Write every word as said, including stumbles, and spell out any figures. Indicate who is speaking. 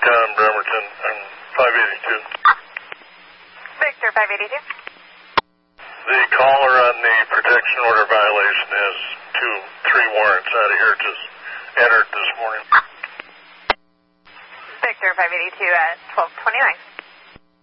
Speaker 1: Tom Bremerton on five eighty-two.
Speaker 2: Victor five eighty-two.
Speaker 1: The caller on the protection order violation has two, three warrants out of here just entered this morning.
Speaker 2: Victor five eighty-two at twelve twenty-nine.